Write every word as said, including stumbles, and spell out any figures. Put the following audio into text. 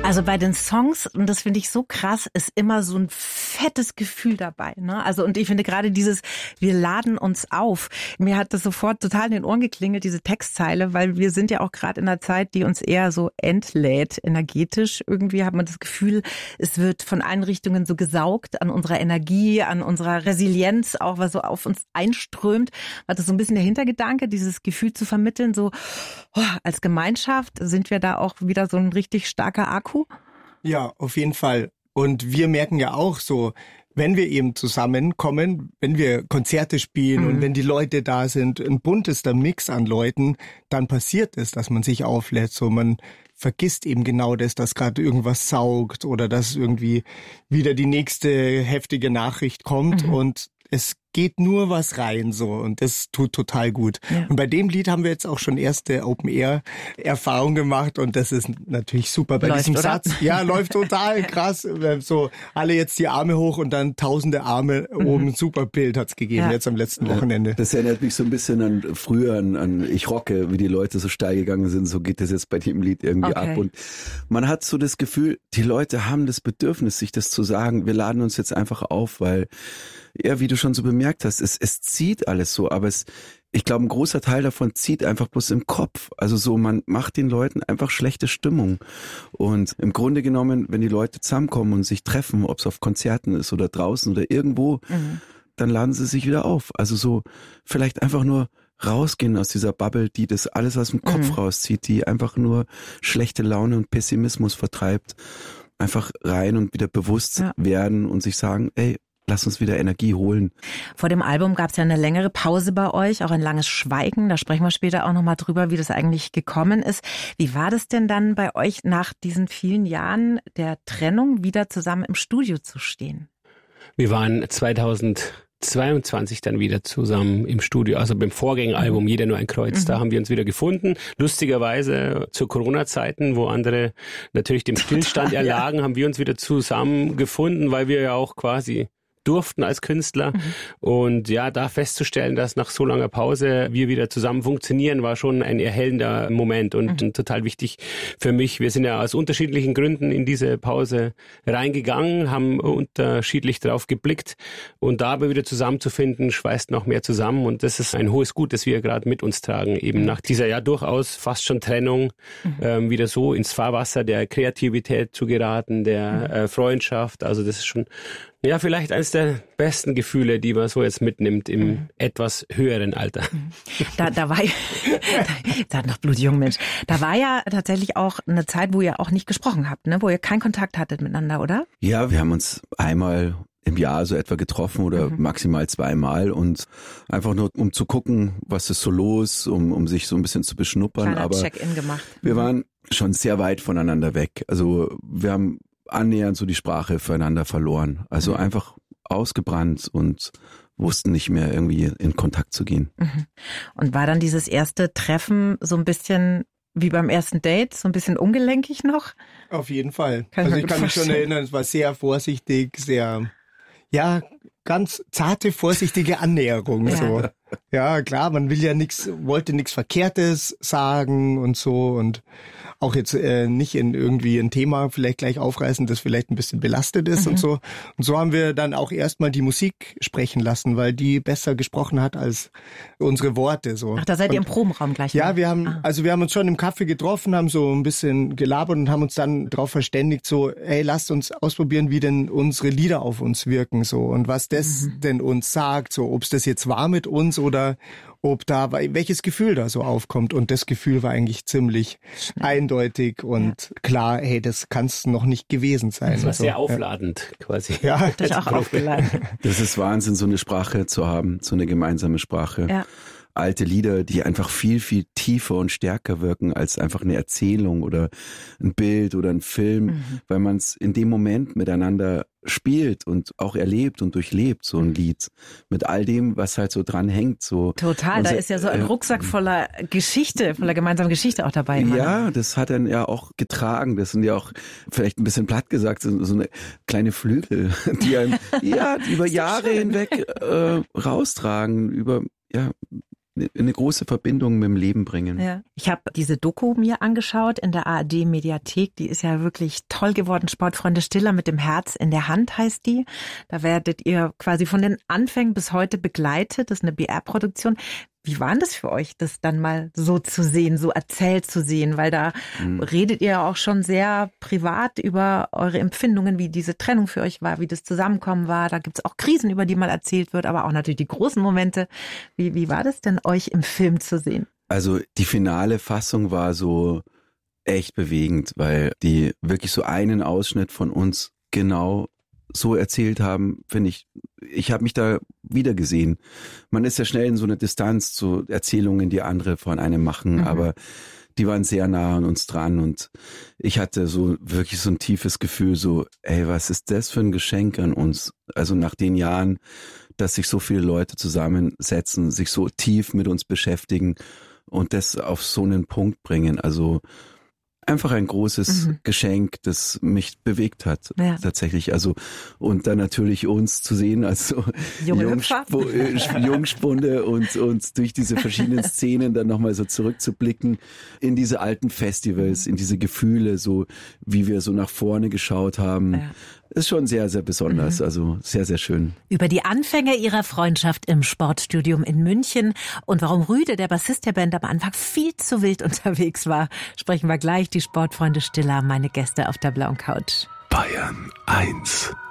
Also bei den Songs, und das finde ich so krass, ist immer so ein fettes Gefühl dabei, ne? Also, und ich finde gerade dieses, wir laden uns auf. Mir hat das sofort total in den Ohren geklingelt, diese Textzeile, weil wir sind ja auch gerade in einer Zeit, die uns eher so entlädt, energetisch. Irgendwie hat man das Gefühl, es wird von allen Richtungen so gesaugt an unserer Energie, an unserer Resilienz, auch was so auf uns einströmt. War das so ein bisschen der Hintergedanke, dieses Gefühl zu vermitteln, so oh, als Gemeinschaft sind wir da auch wieder so ein richtig starker Akku? Ja, auf jeden Fall. Und wir merken ja auch so, wenn wir eben zusammenkommen, wenn wir Konzerte spielen mhm. und wenn die Leute da sind, ein buntester Mix an Leuten, dann passiert es, dass man sich auflädt. So, man vergisst eben genau das, dass gerade irgendwas saugt oder dass irgendwie wieder die nächste heftige Nachricht kommt mhm. und es geht nur was rein so und das tut total gut. Ja. Und bei dem Lied haben wir jetzt auch schon erste Open-Air-Erfahrungen gemacht und das ist natürlich super. Bei läuft, diesem oder? Satz, ja, läuft total krass. So alle jetzt die Arme hoch und dann tausende Arme mhm. oben. Super Bild hat's gegeben ja. jetzt am letzten Wochenende. Das erinnert mich so ein bisschen an früher, an, an Ich rocke, wie die Leute so steil gegangen sind. So geht das jetzt bei dem Lied irgendwie okay. ab. Und man hat so das Gefühl, die Leute haben das Bedürfnis, sich das zu sagen. Wir laden uns jetzt einfach auf, weil ja, wie du schon so bemerkt hast, es, es zieht alles so, aber es, ich glaube, ein großer Teil davon zieht einfach bloß im Kopf. Also so, man macht den Leuten einfach schlechte Stimmung. Und im Grunde genommen, wenn die Leute zusammenkommen und sich treffen, ob es auf Konzerten ist oder draußen oder irgendwo, mhm. dann laden sie sich wieder auf. Also so, vielleicht einfach nur rausgehen aus dieser Bubble, die das alles aus dem Kopf mhm. rauszieht, die einfach nur schlechte Laune und Pessimismus vertreibt. Einfach rein und wieder bewusst ja. werden und sich sagen, ey, lass uns wieder Energie holen. Vor dem Album gab es ja eine längere Pause bei euch, auch ein langes Schweigen. Da sprechen wir später auch nochmal drüber, wie das eigentlich gekommen ist. Wie war das denn dann bei euch nach diesen vielen Jahren der Trennung wieder zusammen im Studio zu stehen? Wir waren zweitausendzweiundzwanzig dann wieder zusammen im Studio, also beim Vorgängeralbum Jeder nur ein Kreuz. Mhm. Da haben wir uns wieder gefunden. Lustigerweise zu Corona-Zeiten, wo andere natürlich dem Stillstand Total, erlagen, ja. haben wir uns wieder zusammen gefunden, weil wir ja auch quasi durften als Künstler. Mhm. Und ja, da festzustellen, dass nach so langer Pause wir wieder zusammen funktionieren, war schon ein erhellender Moment und mhm. total wichtig für mich. Wir sind ja aus unterschiedlichen Gründen in diese Pause reingegangen, haben unterschiedlich drauf geblickt und dabei wieder zusammenzufinden, schweißt noch mehr zusammen und das ist ein hohes Gut, das wir gerade mit uns tragen, eben nach dieser ja durchaus fast schon Trennung mhm. ähm, wieder so ins Fahrwasser der Kreativität zu geraten, der mhm. äh, Freundschaft, also das ist schon ja, vielleicht eines der besten Gefühle, die man so jetzt mitnimmt im mhm. etwas höheren Alter. Da, da war ja, da noch blutjung Mensch. Da war ja tatsächlich auch eine Zeit, wo ihr auch nicht gesprochen habt, ne? Wo ihr keinen Kontakt hattet miteinander, oder? Ja, wir haben uns einmal im Jahr so etwa getroffen oder mhm. maximal zweimal und einfach nur um zu gucken, was ist so los, um, um sich so ein bisschen zu beschnuppern. Kleiner Aber Check-in gemacht. Wir waren schon sehr weit voneinander weg. Also wir haben annähernd so die Sprache füreinander verloren. Also mhm. einfach ausgebrannt und wussten nicht mehr irgendwie in Kontakt zu gehen. Mhm. Und war dann dieses erste Treffen so ein bisschen wie beim ersten Date, so ein bisschen ungelenkig noch? Auf jeden Fall. Kann also ich, ich kann mich schon erinnern, es war sehr vorsichtig, sehr, ja, ganz zarte, vorsichtige Annäherung. Ja. So. Ja, klar, man will ja nichts, wollte nichts Verkehrtes sagen und so und auch jetzt äh, nicht in irgendwie ein Thema vielleicht gleich aufreißen, das vielleicht ein bisschen belastet ist mhm. und so. Und so haben wir dann auch erstmal die Musik sprechen lassen, weil die besser gesprochen hat als unsere Worte. So. Ach, da seid und, ihr im Probenraum gleich Ja, mal. wir haben, ah. also wir haben uns schon im Café getroffen, haben so ein bisschen gelabert und haben uns dann darauf verständigt, so, hey, lasst uns ausprobieren, wie denn unsere Lieder auf uns wirken, so und was das mhm. denn uns sagt, so, ob es das jetzt war mit uns oder ob da, welches Gefühl da so aufkommt. Und das Gefühl war eigentlich ziemlich Schnell. eindeutig und ja. klar, hey, das kann es noch nicht gewesen sein. Das war also, sehr aufladend ja. quasi. Ja, das auch aufgeladen. Das ist Wahnsinn, so eine Sprache zu haben, so eine gemeinsame Sprache. Ja. Alte Lieder, die einfach viel, viel tiefer und stärker wirken als einfach eine Erzählung oder ein Bild oder ein Film, mhm. weil man es in dem Moment miteinander spielt und auch erlebt und durchlebt, so ein Lied. Mit all dem, was halt so dran hängt. So. Total, da ist ja so ein Rucksack voller Geschichte, voller gemeinsamer Geschichte auch dabei. Immer. Ja, das hat er ja auch getragen. Das sind ja auch, vielleicht ein bisschen platt gesagt, so, so eine kleine Flügel, die einem ja, über Jahre hinweg äh, raustragen, über ja eine große Verbindung mit dem Leben bringen. Ja. Ich habe diese Doku mir angeschaut in der A R D-Mediathek. Die ist ja wirklich toll geworden. Sportfreunde Stiller mit dem Herz in der Hand heißt die. Da werdet ihr quasi von den Anfängen bis heute begleitet. Das ist eine B R-Produktion. Wie war denn das für euch, das dann mal so zu sehen, so erzählt zu sehen? Weil da mhm. redet ihr ja auch schon sehr privat über eure Empfindungen, wie diese Trennung für euch war, wie das Zusammenkommen war. Da gibt's auch Krisen, über die mal erzählt wird, aber auch natürlich die großen Momente. Wie, wie war das denn, euch im Film zu sehen? Also die finale Fassung war so echt bewegend, weil die wirklich so einen Ausschnitt von uns genau so erzählt haben, finde ich, ich habe mich da wieder gesehen. Man ist ja schnell in so eine Distanz zu Erzählungen, die andere von einem machen, mhm. aber die waren sehr nah an uns dran und ich hatte so wirklich so ein tiefes Gefühl, so, ey, was ist das für ein Geschenk an uns? Also nach den Jahren, dass sich so viele Leute zusammensetzen, sich so tief mit uns beschäftigen und das auf so einen Punkt bringen. Also einfach ein großes mhm. Geschenk, das mich bewegt hat, ja. tatsächlich. Also, und dann natürlich uns zu sehen, also Jungsp- Jungspunde und, und durch diese verschiedenen Szenen dann nochmal so zurückzublicken in diese alten Festivals, in diese Gefühle, so wie wir so nach vorne geschaut haben. Ja. Ist schon sehr, sehr besonders, mhm. also sehr, sehr schön. Über die Anfänge ihrer Freundschaft im Sportstudium in München und warum Rüde, der Bassist der Band, am Anfang viel zu wild unterwegs war, sprechen wir gleich. Die Sportfreunde Stiller, meine Gäste auf der blauen Couch. Bayern eins